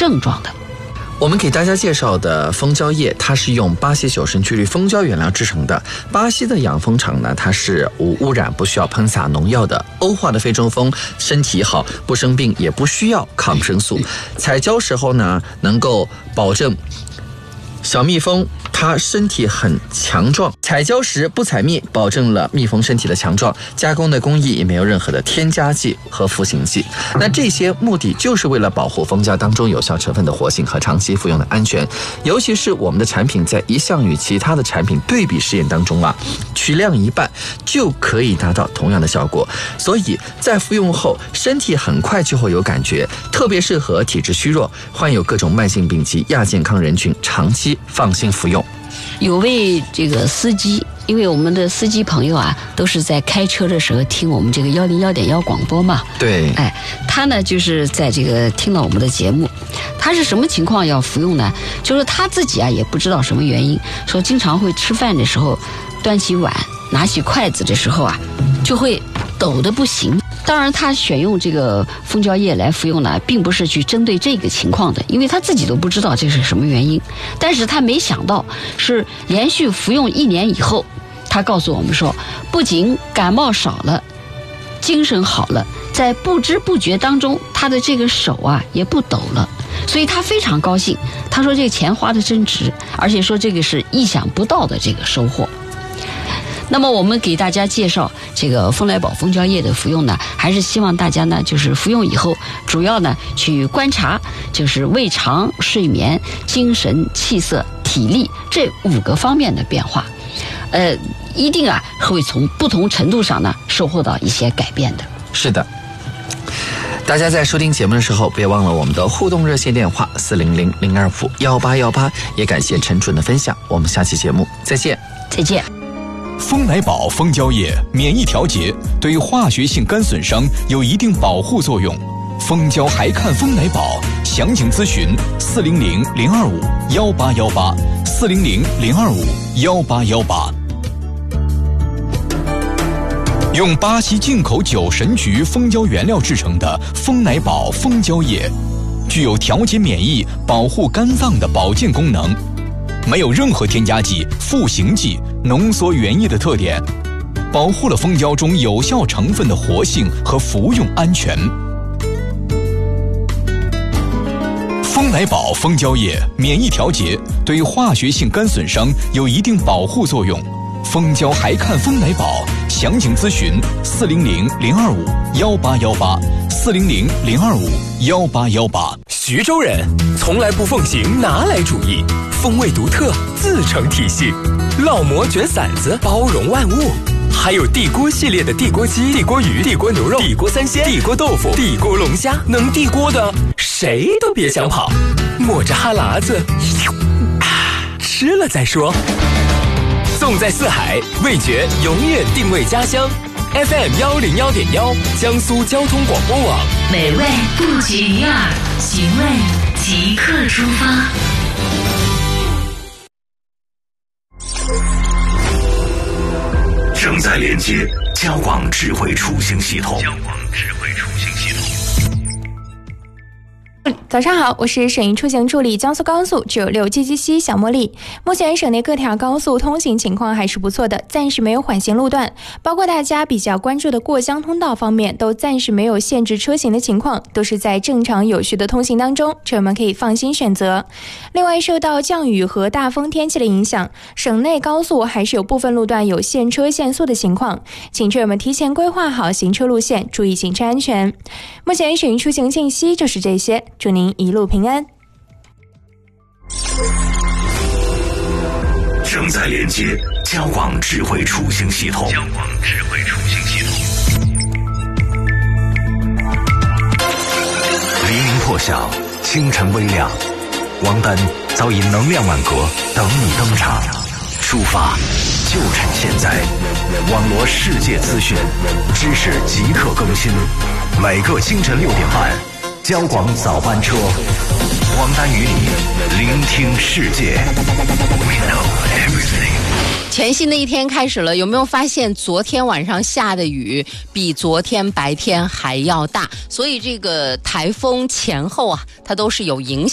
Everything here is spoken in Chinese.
症状的。 我们给大家介绍的蜂胶液，它是用巴西9神曲氯蜂胶原料制成的。巴西的养蜂场呢，它是无污染，不需要喷洒农药的。欧化的非洲蜂身体好，不生病，也不需要抗生素。采胶时候呢，能够保证小蜜蜂它身体很强壮，采胶时不采蜜，保证了蜜蜂身体的强壮。加工的工艺也没有任何的添加剂和赋形剂。那这些目的就是为了保护蜂胶当中有效成分的活性和长期服用的安全。尤其是我们的产品在一项与其他的产品对比试验当中啊，取量一半就可以达到同样的效果。所以在服用后，身体很快就会有感觉，特别适合体质虚弱、患有各种慢性病及亚健康人群长期放心服用。 有位这个司机，因为我们的司机朋友啊，都是在开车的时候听我们这个101.1广播嘛。 对， 他呢就是在这个听了我们的节目，他是什么情况要服用呢？就是他自己啊也不知道什么原因，说经常会吃饭的时候，端起碗拿起筷子的时候啊，就会抖得不行。当然他选用这个蜂胶液来服用呢，并不是去针对这个情况的，因为他自己都不知道这是什么原因。但是他没想到是连续服用1年以后，他告诉我们说，不仅感冒少了，精神好了，在不知不觉当中他的这个手啊也不抖了，所以他非常高兴。他说这个钱花得真值，而且说这个是意想不到的这个收获。那么我们给大家介绍这个蜂来宝蜂胶液的服用呢，还是希望大家呢就是服用以后，主要呢去观察就是胃肠、睡眠、精神、气色、体力这5个方面的变化，一定啊会从不同程度上呢收获到一些改变的。 是的。大家在收听节目的时候，别忘了我们的互动热线电话400-025-1818，也感谢陈准的分享。我们下期节目再见。 再见。 蜂来宝蜂胶液免疫调节，对化学性肝损伤有一定保护作用。蜂胶还看蜂来宝，详情咨询400-025-1818 400-025-1818。用巴西进口9神菊蜂胶原料制成的蜂来宝蜂胶液，具有调节免疫、保护肝脏的保健功能，没有任何添加剂、赋形剂、浓缩原液的特点，保护了蜂胶中有效成分的活性和服用安全。蜂来宝蜂胶液免疫调节，对化学性肝损伤有一定保护作用。蜂胶还看蜂来宝，详情咨询400-025-1818 400-025-1818。 徐州人从来不奉行拿来主义，风味独特，自成体系。烙馍卷馓子，包容万物。还有地锅系列的地锅鸡、地锅鱼、地锅牛肉、地锅三鲜、地锅豆腐、地锅龙虾，能地锅的谁都别想跑。抹着哈喇子，吃了再说。纵在四海，味觉永远定位家乡。FM 101.1，江苏交通广播网。 美味不局于耳，寻味即刻出发。 正在连接交广智慧出行系统。 早上好，我是省营出行助理江苏高速96寄居西小茉莉。目前省内各条高速通行情况还是不错的，暂时没有缓行路段，包括大家比较关注的过江通道方面，都暂时没有限制车型的情况，都是在正常有序的通行当中，车友们可以放心选择。另外，受到降雨和大风天气的影响，省内高速还是有部分路段有限车限速的情况，请车友们提前规划好行车路线，注意行车安全。目前省营出行信息就是这些，祝您一路平安。 正在连接交广智慧出行系统。黎明破晓，清晨微亮，王丹早已能量满格等你登场。出发，就趁现在！网罗世界资讯，知识即刻更新，每个清晨6点半。交广早班车，王丹与你聆听世界。 全新的一天开始了，有没有发现昨天晚上下的雨比昨天白天还要大？所以这个台风前后啊，它都是有影响。